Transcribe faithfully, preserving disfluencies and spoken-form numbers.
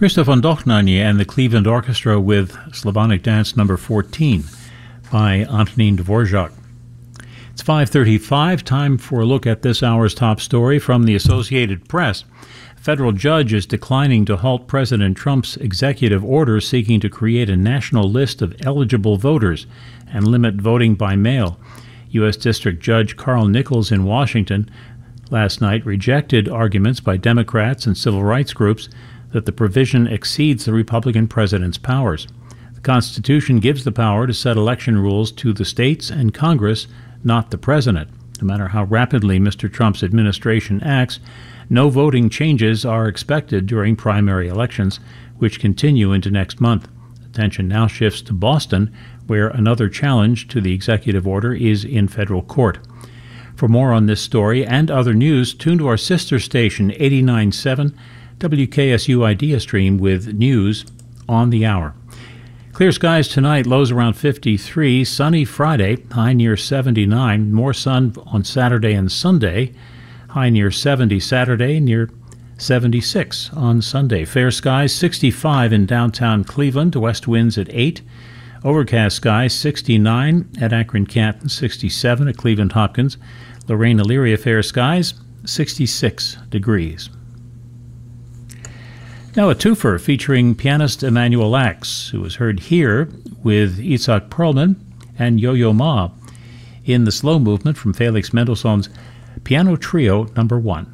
Christoph von Dohnanyi and the Cleveland Orchestra with Slavonic Dance number fourteen by Antonin Dvorak. It's five thirty-five, time for a look at this hour's top story from the Associated Press. A federal judge is declining to halt President Trump's executive order seeking to create a national list of eligible voters and limit voting by mail. U S. District Judge Carl Nichols in Washington last night rejected arguments by Democrats and civil rights groups that the provision exceeds the Republican president's powers. The Constitution gives the power to set election rules to the states and Congress, not the president. No matter how rapidly Mister Trump's administration acts, no voting changes are expected during primary elections, which continue into next month. Attention now shifts to Boston, where another challenge to the executive order is in federal court. For more on this story and other news, tune to our sister station, eighty-nine point seven W K S U Idea Stream, with news on the hour. Clear skies tonight, lows around fifty-three. Sunny Friday, high near seventy-nine. More sun on Saturday and Sunday, high near seventy Saturday, near seventy-six on Sunday. Fair skies, sixty-five in downtown Cleveland, west winds at eight. Overcast skies, sixty-nine at Akron-Canton, sixty-seven at Cleveland-Hopkins. Lorraine-Elyria, fair skies, sixty-six degrees. Now a twofer featuring pianist Emanuel Ax, who was heard here with Itzhak Perlman and Yo-Yo Ma in the slow movement from Felix Mendelssohn's Piano Trio number one.